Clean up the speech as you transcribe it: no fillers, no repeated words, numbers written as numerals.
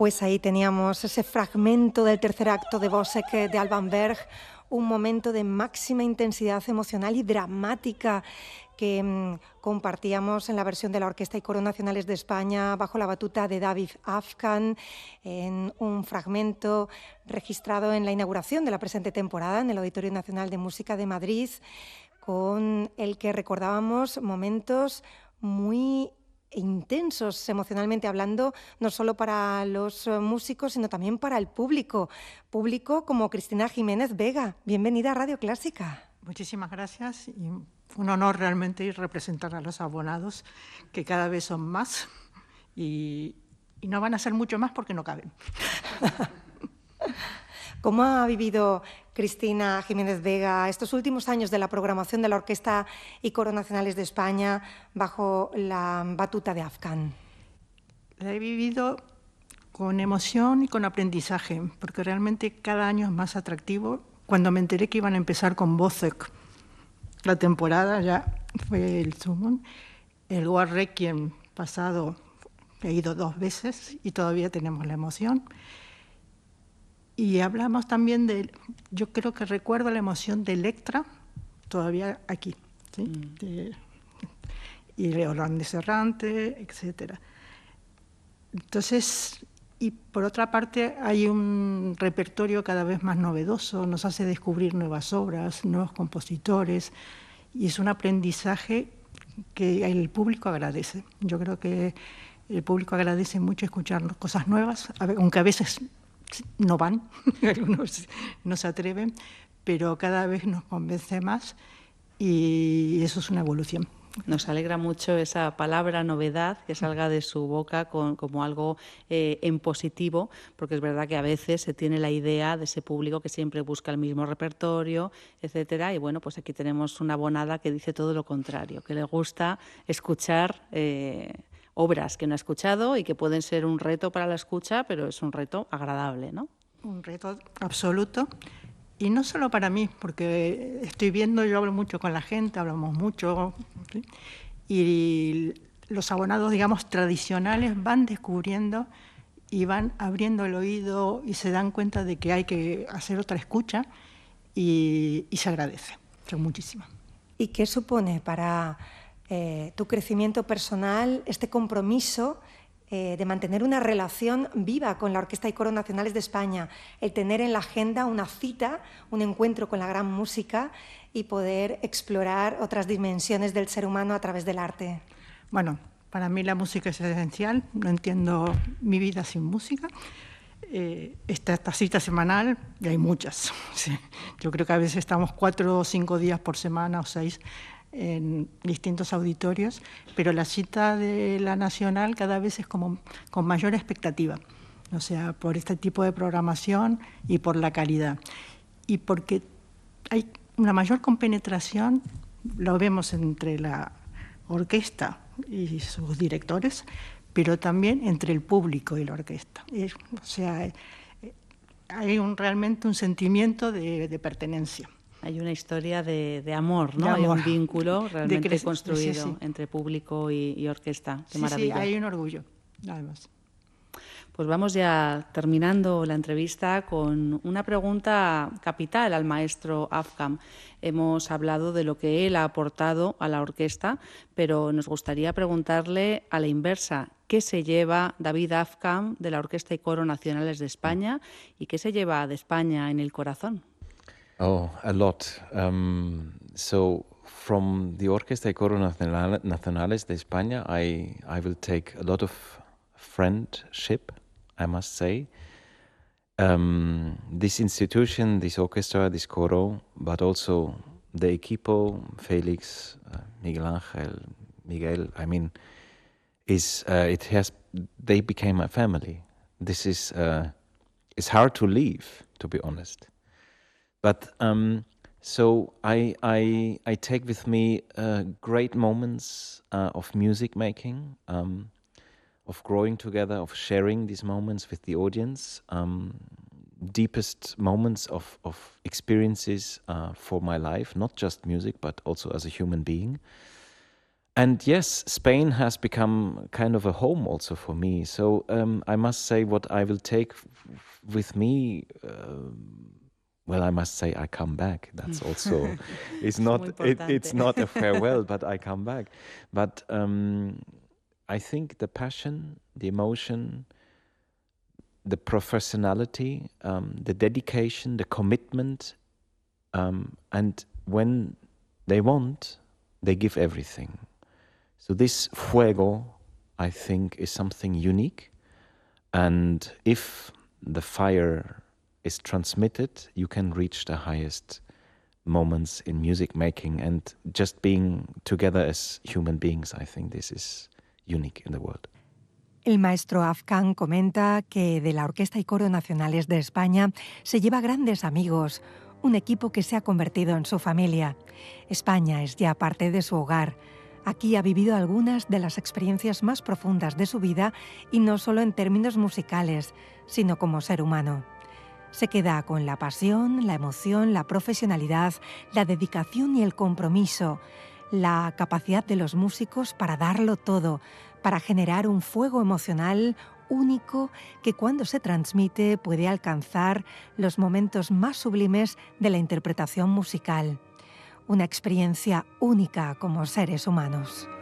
Pues ahí teníamos ese fragmento del tercer acto de Wozzeck de Alban Berg, un momento de máxima intensidad emocional y dramática que compartíamos en la versión de la Orquesta y Coro Nacionales de España bajo la batuta de David Afkan, en un fragmento registrado en la inauguración de la presente temporada en el Auditorio Nacional de Música de Madrid, con el que recordábamos momentos muy intensos emocionalmente hablando, no solo para los músicos, sino también para el público como Cristina Jiménez Vega. Bienvenida a Radio Clásica. Muchísimas gracias y un honor realmente ir a representar a los abonados, que cada vez son más y no van a ser mucho más porque no caben. ¿Cómo ha vivido Cristina Jiménez Vega estos últimos años de la programación de la Orquesta y Coro Nacionales de España bajo la batuta de Afkan? La he vivido con emoción y con aprendizaje, porque realmente cada año es más atractivo. Cuando me enteré que iban a empezar con Wozzeck la temporada, ya fue el sumum. El War Requiem pasado he ido 2 veces y todavía tenemos la emoción. Y hablamos también de, yo creo que recuerdo la emoción de Electra, todavía aquí, ¿sí? Y Leonard de Serrante, etc. Entonces, y por otra parte hay un repertorio cada vez más novedoso, nos hace descubrir nuevas obras, nuevos compositores, y es un aprendizaje que el público agradece. Yo creo que el público agradece mucho escuchar cosas nuevas, aunque a veces no van, algunos no se atreven, pero cada vez nos convence más y eso es una evolución. Nos alegra mucho esa palabra novedad que salga de su boca como algo en positivo, porque es verdad que a veces se tiene la idea de ese público que siempre busca el mismo repertorio, etcétera, y bueno, pues aquí tenemos una abonada que dice todo lo contrario, que le gusta escuchar obras que no ha escuchado y que pueden ser un reto para la escucha, pero es un reto agradable, ¿no? Un reto absoluto. Y no solo para mí, porque estoy viendo, yo hablo mucho con la gente, hablamos mucho, ¿sí? Y los abonados, digamos, tradicionales van descubriendo y van abriendo el oído y se dan cuenta de que hay que hacer otra escucha y se agradece muchísimo. ¿Y qué supone para tu crecimiento personal este compromiso de mantener una relación viva con la Orquesta y Coro Nacionales de España, el tener en la agenda una cita, un encuentro con la gran música y poder explorar otras dimensiones del ser humano a través del arte? Bueno, para mí la música es esencial, no entiendo mi vida sin música. Esta cita semanal, y hay muchas. Sí. Yo creo que a veces estamos 4 o 5 días por semana o 6 en distintos auditorios, pero la cita de la Nacional cada vez es como con mayor expectativa, o sea, por este tipo de programación y por la calidad. Y porque hay una mayor compenetración, lo vemos entre la orquesta y sus directores, pero también entre el público y la orquesta. O sea, hay realmente un sentimiento de pertenencia. Hay una historia de amor, ¿no? De amor. Hay un vínculo realmente construido sí. entre público y orquesta. Qué maravilla. Sí, hay un orgullo, además. Pues vamos ya terminando la entrevista con una pregunta capital al maestro Afkam. Hemos hablado de lo que él ha aportado a la orquesta, pero nos gustaría preguntarle a la inversa. ¿Qué se lleva David Afkam de la Orquesta y Coro Nacionales de España y qué se lleva de España en el corazón? Oh, a lot. So from the Orquesta y Coro Nacionales de España, I will take a lot of friendship, I must say. This institution, this orchestra, this coro, but also the equipo, Felix, Miguel, I mean, they became my family. This is, it's hard to leave, to be honest. But so I take with me great moments of music making, of growing together, of sharing these moments with the audience, deepest moments of experiences for my life, not just music, but also as a human being. And yes, Spain has become kind of a home also for me. So I must say, what I will take with me. Well, I must say I come back. That's also it's not a farewell, but I come back. But I think the passion, the emotion, the professionality, the dedication, the commitment, and when they want, they give everything. So this fuego, I think, is something unique. And if the fire is transmitted, you can reach the highest moments in music making. And just being together as human beings, I think this is unique in the world. El maestro Afkhan comenta que de la Orquesta y Coro Nacionales de España se lleva grandes amigos, un equipo que se ha convertido en su familia. España es ya parte de su hogar. Aquí ha vivido algunas de las experiencias más profundas de su vida y no solo en términos musicales, sino como ser humano. Se queda con la pasión, la emoción, la profesionalidad, la dedicación y el compromiso, la capacidad de los músicos para darlo todo, para generar un fuego emocional único que cuando se transmite puede alcanzar los momentos más sublimes de la interpretación musical. Una experiencia única como seres humanos.